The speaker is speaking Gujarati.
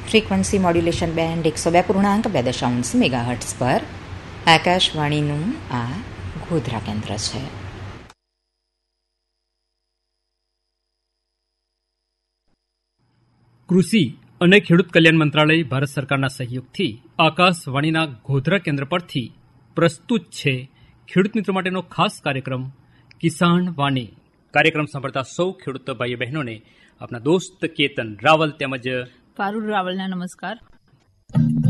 ફ્રીક્વન્સી મોડ્યુલેશન બેન્ડ 102.2 મેગાહર્ટ્ઝ પર આકાશવાણીનું આ ગોધરા કેન્દ્ર છે. કૃષિ અને ખેડૂત કલ્યાણ મંત્રાલય ભારત સરકારના સહયોગથી આકાશવાણીના ગોધરા કેન્દ્ર પરથી પ્રસ્તુત છે ખેડૂત મિત્રો માટેનો ખાસ કાર્યક્રમ કિસાન વાણી. કાર્યક્રમ સાંભળતા સૌ ખેડૂત ભાઈઓ બહેનોને આપના દોસ્ત કેતન રાવલ તેમજ પારુલ રાવલના નમસ્કાર.